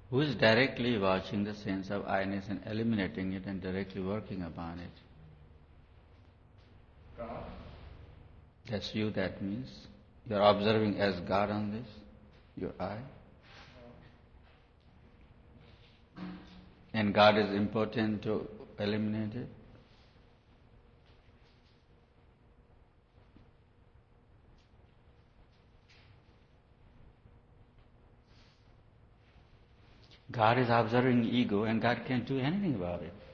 Who is directly watching the sense of I-ness and eliminating it and directly working upon it? God. That's you, that means. You're observing as God on this, your I. And God is important to eliminate it? God is observing ego and God can't do anything about it.